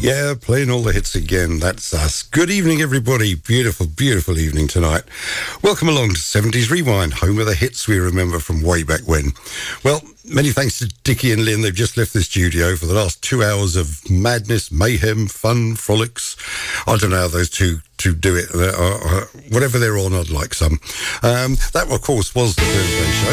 Yeah, playing all the hits again. That's us. Good evening, everybody. Beautiful, beautiful evening tonight. Welcome along to 70s Rewind, home of the hits we remember from way back when. Well, many thanks to Dickie and Lynn. They've just left the studio for the last 2 hours of madness, mayhem, fun, frolics. I don't know how those two do it. Whatever they're on, I'd like some. That, of course, was the Thursday show.